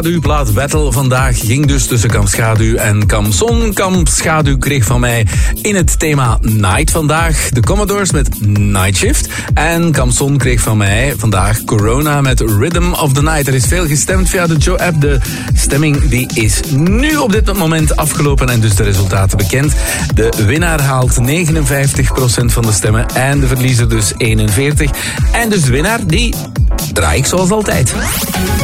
Schaduwplaat Battle vandaag ging dus tussen Kampschaduw en Kampson. Kampschaduw kreeg van mij in het thema Night vandaag de Commodores met Night Shift. En Kampson kreeg van mij vandaag Corona met Rhythm of the Night. Er is veel gestemd via de Joe-app. De stemming die is nu op dit moment afgelopen en dus de resultaten bekend. De winnaar haalt 59% van de stemmen en de verliezer dus 41%. En dus de winnaar die draai ik zoals altijd.